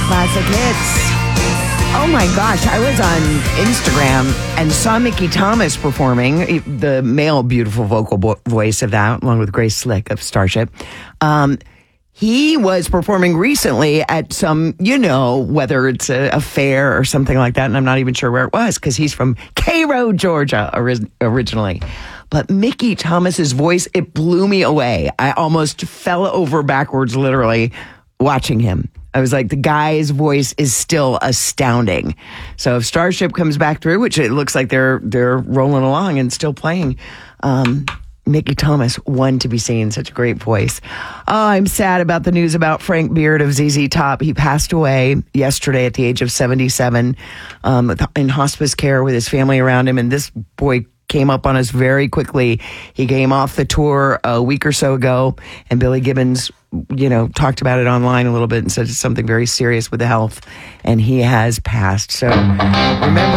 classic hits. Oh my gosh, I was on Instagram and saw Mickey Thomas performing, the male beautiful vocal voice of that, along with Grace Slick of Starship. He was performing recently at some, whether it's a fair or something like that, and I'm not even sure where it was because he's from Cairo, Georgia originally. But Mickey Thomas's voice, it blew me away. I almost fell over backwards, literally, watching him. I was like, the guy's voice is still astounding. So if Starship comes back through, which it looks like they're rolling along and still playing, Mickey Thomas, one to be seen. Such a great voice. Oh, I'm sad about the news about Frank Beard of ZZ Top. He passed away yesterday at the age of 77 in hospice care with his family around him. And this boy came up on us very quickly. He came off the tour a week or so ago, and Billy Gibbons, talked about it online a little bit and said it's something very serious with the health, and he has passed. So remember